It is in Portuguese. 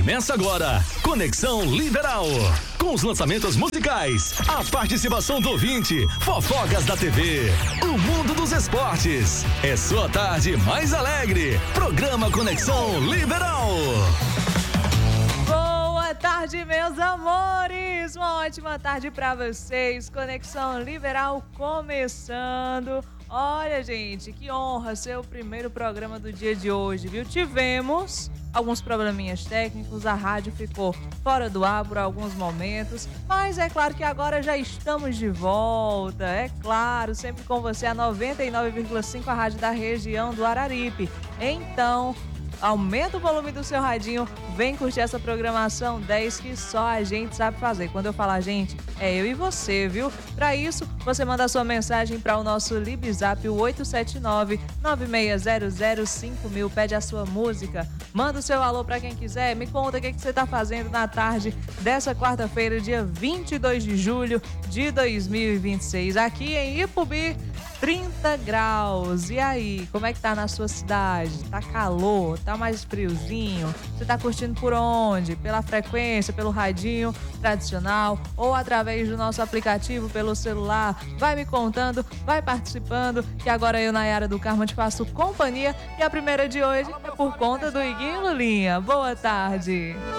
Começa agora, Conexão Liberal. Com os lançamentos musicais, a participação do ouvinte, fofocas da TV, o mundo dos esportes. É sua tarde mais alegre. Programa Conexão Liberal. Boa tarde, meus amores. Uma ótima tarde pra vocês. Conexão Liberal começando. Olha, gente, que honra ser o primeiro programa do dia de hoje, viu? Tivemos alguns probleminhas técnicos, a rádio ficou fora do ar por alguns momentos, mas é claro que agora já estamos de volta, é claro, sempre com você a 99,5, a rádio da região do Araripe. Então, aumenta o volume do seu radinho, vem curtir essa programação 10 que só a gente sabe fazer. Quando eu falar gente, é eu e você, viu? Para isso, você manda a sua mensagem para o nosso Libzap, o 879-9600-5000, pede a sua música, manda o seu alô para quem quiser, me conta o que você tá fazendo na tarde dessa quarta-feira, dia 22 de julho de 2026, aqui em Ipubi, 30 graus. E aí, como é que tá na sua cidade? Tá calor? Tá mais friozinho? Você tá curtindo por onde? Pela frequência, pelo radinho tradicional ou através do nosso aplicativo pelo celular? Vai me contando, vai participando, que agora eu, Nayara do Carmo, te faço companhia. E a primeira de hoje é por conta do Iguinho Lulinha. Boa tarde.